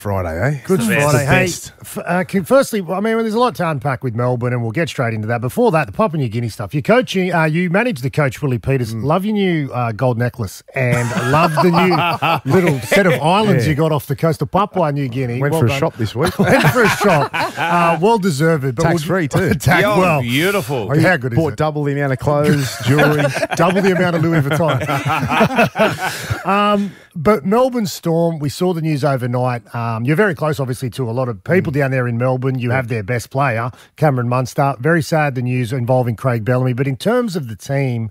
Friday, eh? Good Friday. Best. Hey, firstly, I mean, there's a lot to unpack with Melbourne, and we'll get straight into that. Before that, the Papua New Guinea stuff. You're coaching. You manage to coach Willie Peters. Love your new gold necklace, and love the new little set of islands you got off the coast of Papua New Guinea. Went for a shop this week. Went for a shop. Well deserved. But Tax-free too. Well, Beautiful. Oh, how good is Bought it? double the amount of clothes, jewellery. Double the amount of Louis Vuitton. But Melbourne Storm, we saw the news overnight. You're very close, obviously, to a lot of people down there in Melbourne. You have their best player, Cameron Munster. Very sad, the news involving Craig Bellamy. But in terms of the team,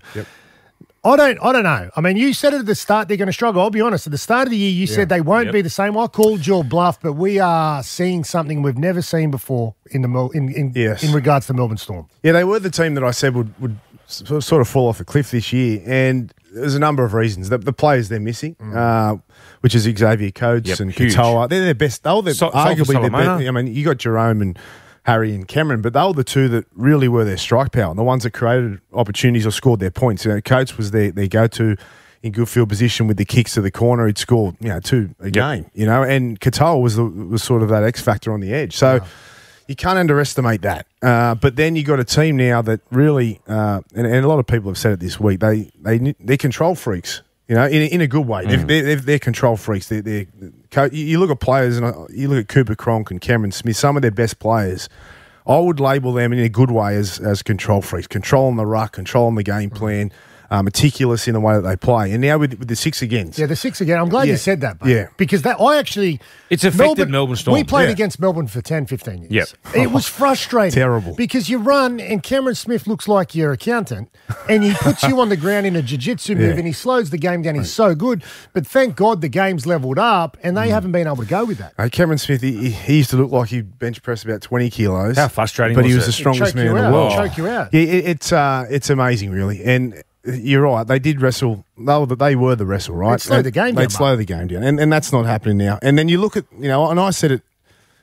I don't know. I mean, you said at the start they're going to struggle. I'll be honest. At the start of the year, you said they won't be the same. I called your bluff, but we are seeing something we've never seen before in regards to Melbourne Storm. Yeah, they were the team that I said would sort of fall off a cliff this year, and there's a number of reasons. The players they're missing, which is Xavier Coates and Katoa. They're their best. They're arguably their best. I mean, you got Jerome and Harry and Cameron, but they were the two that really were their strike power, and the ones that created opportunities or scored their points. You know, Coates was their go-to in good field position with the kicks to the corner. He'd scored, two a game, and Katoa was sort of that X factor on the edge. So you can't underestimate that. But then you got a team now that really, and a lot of people have said it this week, they're control freaks. In a good way. They're control freaks. You look at players, and you look at Cooper Cronk and Cameron Smith, some of their best players. I would label them in a good way as control freaks, controlling the ruck, controlling the game plan, meticulous in the way that they play. And now with the six again. Yeah, the six again. I'm glad you said that, mate. Yeah. Because it's affected Melbourne Storm. We played against Melbourne for 10, 15 years. Yep. It was frustrating. Terrible. Because you run and Cameron Smith looks like your accountant and he puts you on the ground in a jiu-jitsu move and he slows the game down. He's so good. But thank God the game's leveled up and they haven't been able to go with that. Cameron Smith, he used to look like he bench pressed about 20 kilos. How frustrating but was he was it? the strongest man in the He'll world. choke you out. Yeah, it's amazing, really. And you're right. They did wrestle. They were the wrestle, right? They'd slow the game down. They'd slow the game down, and that's not happening now. And then you look at, and I said it.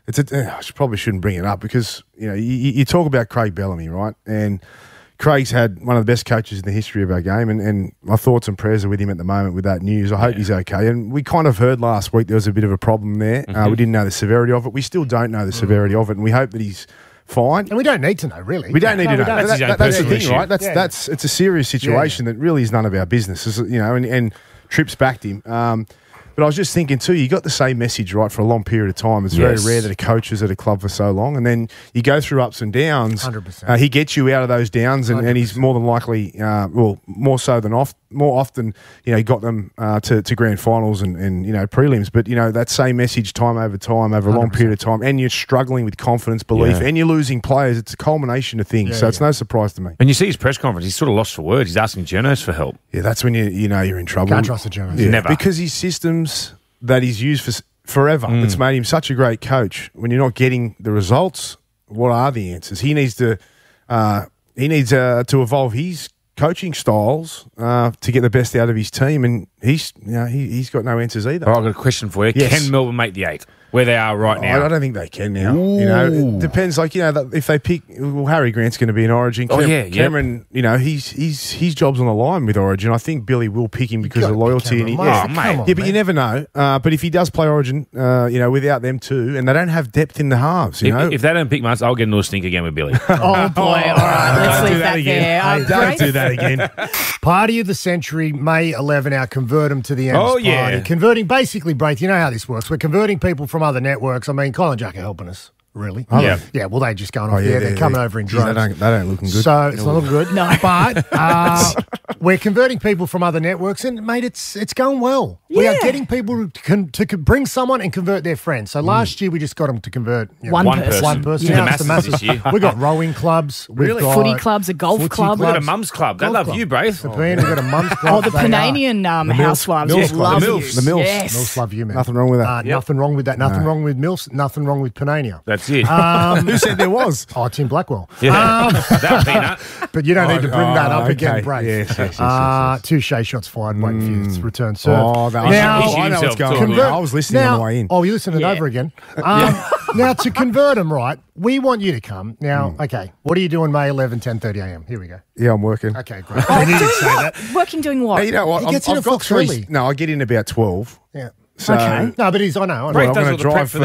I probably shouldn't bring it up because you talk about Craig Bellamy, right? And Craig's had one of the best coaches in the history of our game, and my thoughts and prayers are with him at the moment with that news. I hope he's okay. And we kind of heard last week there was a bit of a problem there. We didn't know the severity of it. We still don't know the severity of it, and we hope that he's fine. And we don't need to know, really. We don't need to know. That's his own That's the personal thing, issue. right? It's a serious situation that really is none of our business, and Trips backed him. But I was just thinking too, you got the same message, right, for a long period of time. It's very rare that a coach is at a club for so long. And then you go through ups and downs. 100%. He gets you out of those downs, and he's more than likely, more so than more often, got them to grand finals and prelims. But, that same message time over a long period of time, and you're struggling with confidence, belief, and you're losing players. It's a culmination of things. So it's no surprise to me. And you see his press conference, he's sort of lost for words. He's asking journalists for help. Yeah, that's when you know you're in trouble. Can't trust the journalists. Yeah, Never. because his systems that he's used for forever, that's made him such a great coach. When you're not getting the results, what are the answers? He needs to evolve his coaching styles to get the best out of his team, and he's got no answers either. All right, I've got a question for you. Yes. Can Melbourne make the 8? Where they are right now? I don't think they can now. It depends. If they pick, Harry Grant's going to be in Origin. Cameron, his job's on the line with Origin. I think Billy will pick him because of loyalty. Mate, but you never know. But if he does play Origin, without them too, and they don't have depth in the halves, If they don't pick Munster, I'll get into a stink again with Billy. Oh, boy. All right. Let's leave that there. Don't do that again. Party of the Century, May 11, our Convert 'em to the Ends party. yeah. Converting, basically, Braith, you know how this works. We're converting people from other networks. I mean, Colin Jack are helping us, really. Yeah. Yeah, well, they're just going off there. They're coming over in droves. They don't looking good. So it's not looking good. No. But we're converting people from other networks, and, mate, it's going well. We are getting people to bring someone and convert their friends. So last year we just got them to convert One person. One person. Yeah. Now it's the Masses masses. this year. We've got rowing clubs. We've got Footy clubs, a golf footy club. We've got a clubs. mum's club. They Golf love club. you, Braith. Sapeen, we've got a mum's club. Oh, the They are. Pananian housewives Mills just Club. love The you. Mills. The Mills. Yes. Mills love you, man. Nothing wrong with that. Nothing wrong with that. Nothing wrong with Mills. Nothing wrong with Panania. That's it. Who said there was? Oh, Tim Blackwell. That peanut. But you don't need to bring that up again, okay. Braith. Yes. 2 Shea shots fired, waiting for you. It's return serve. Oh, Now- I know what's himself going on. talking. I was listening on the way in. Oh, you're listening over again. Now, to convert them, right, we want you to come. Now, okay, what are you doing May 11, 10:30 a.m.? Here we go. Yeah, I'm working. Okay, great. I needed to say that. Working doing what? Hey, you know what? He gets in I've at got Fox early. No, I get in about 12. Yeah. So Okay. No, but I know. Braith I'm does going all to the prep drive for